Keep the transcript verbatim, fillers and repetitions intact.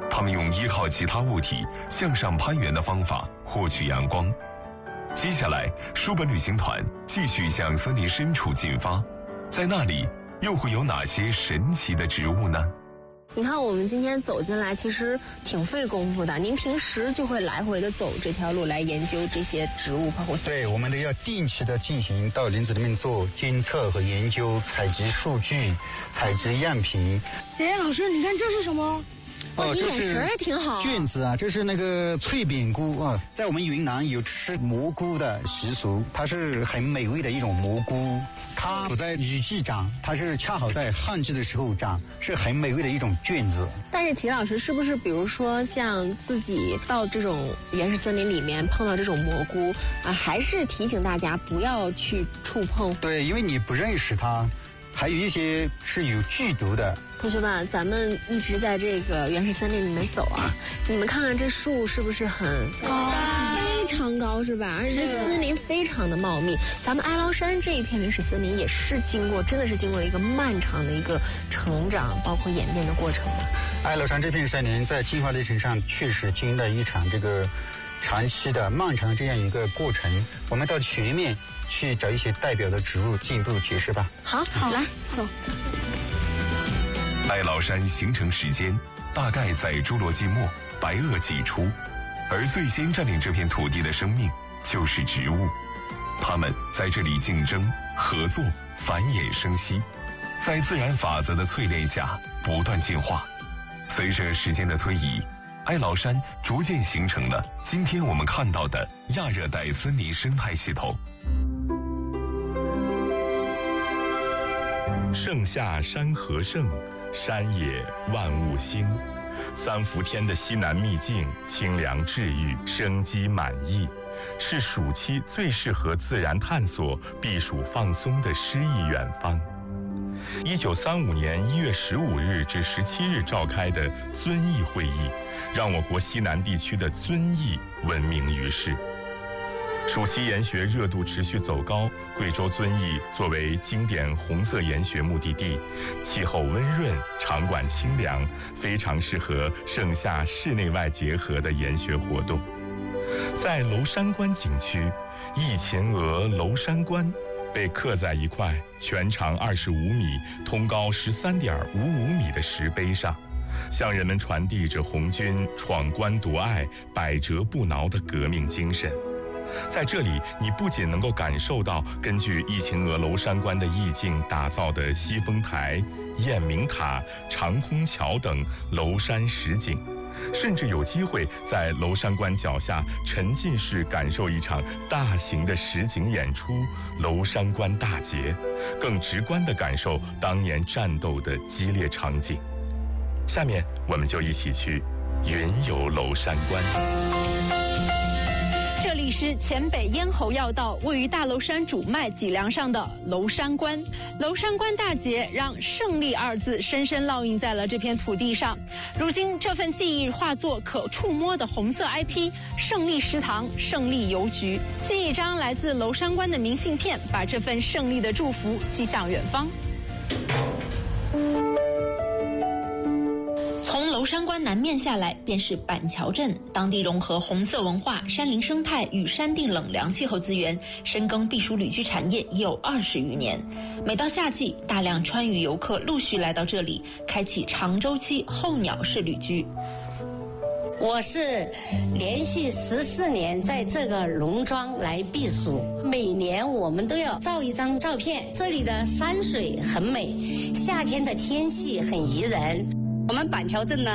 他们用依靠其他物体向上攀援的方法获取阳光。接下来，书本旅行团继续向森林深处进发，在那里又会有哪些神奇的植物呢？ 你看，我们今天走进来其实挺费功夫的。您平时就会来回的走这条路来研究这些植物，包括对，我们都要定期的进行到林子里面做监测和研究，采集数据，采集样品。 哎，老师，你看这是什么？ 哦，这是眼神挺好。 菌子啊，这是那个脆扁菇啊，在我们云南有吃蘑菇的习俗，它是很美味的一种蘑菇。它不在雨季长，它是恰好在旱季的时候长，是很美味的一种菌子。 但是齐老师，是不是比如说像自己到这种原始森林里面碰到这种蘑菇啊，还是提醒大家不要去触碰？ 对，因为你不认识它。还有一些是有剧毒的。 同学们，咱们一直在这个原始森林里面走啊，你们看看这树是不是很高？非常高是吧？而且森林非常的茂密。咱们哀牢山这一片原始森林也是经过，真的是经过了一个漫长的一个成长，包括演变的过程的。 哀牢山这片森林在进化历程上确实经历了一场这个长期的漫长这样一个过程。我们到全面去找一些代表的植物进一步解释吧。 好，好，来走。 哀牢山形成时间大概在侏罗纪末白垩纪初，而最先占领这片土地的生命就是植物，它们在这里竞争、合作、繁衍生息，在自然法则的淬炼下不断进化。随着时间的推移，哀牢山逐渐形成了今天我们看到的亚热带森林生态系统。 盛夏山河盛，山野万物兴。三伏天的西南秘境，清凉治愈，生机满溢，是暑期最适合自然探索、避暑放松的诗意远方。一九三五年一月十五日至十七日召开的遵义会议，让我国西南地区的遵义闻名于世。暑期研学热度持续走高，贵州遵义作为经典红色研学目的地，气候温润，场馆清凉，非常适合盛夏室内外结合的研学活动。在娄山关景区，忆秦娥娄山关被刻在一块全长二十五米、通高十三点五五米的石碑上，向人们传递着红军闯关夺隘、百折不挠的革命精神。在这里，你不仅能够感受到根据忆秦娥娄山关的意境打造的西风台、雁鸣塔、长空桥等娄山实景，甚至有机会在娄山关脚下沉浸式感受一场大型的实景演出——娄山关大捷，更直观地感受当年战斗的激烈场景。下面，我们就一起去云游娄山关。 这里是黔北咽喉要道，位于大娄山主脉脊梁上的娄山关。娄山关大捷让胜利二字深深烙印在了这片土地上。如今这份记忆化作可触摸的红色 I P， 胜利食堂、胜利邮局，寄一张来自娄山关的明信片，把这份胜利的祝福寄向远方。从娄山关南面下来，便是板桥镇，当地融合红色文化、山林生态与山地冷凉气候资源，深耕避暑旅居产业已有二十余年。每到夏季，大量川渝游客陆续来到这里，开启长周期候鸟式旅居。 我是连续十四年在这个农庄来避暑，每年我们都要照一张照片。这里的山水很美，夏天的天气很宜人。 我们板桥镇呢